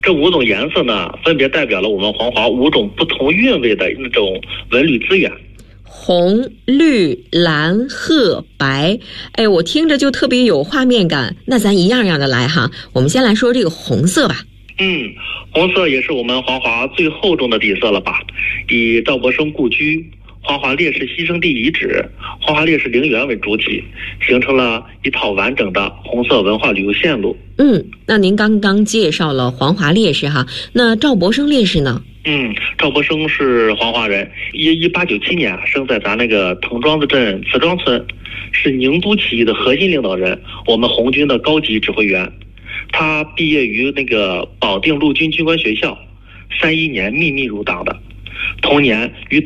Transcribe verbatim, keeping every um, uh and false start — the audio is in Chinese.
这五种颜色呢，分别代表了我们黄华五种不同韵味的那种文旅资源。 红、绿、蓝、褐、白，哎，我听着就特别有画面感。那咱一样样的来哈，我们先来说这个红色吧。 嗯，红色也是我们黄华最厚重的底色了吧？以赵伯生故居、黄华烈士牺牲地遗址、黄华烈士陵园为主体，形成了一套完整的红色文化旅游线路。 嗯，那您刚刚介绍了黄华烈士哈，那赵伯生烈士呢？ 嗯，赵伯生是黄华人，一一八九七年生在咱那个藤庄子镇慈庄村，是宁都起义的核心领导人，我们红军的高级指挥员。他毕业于那个保定陆军军官学校，三一年秘密入党的，同年于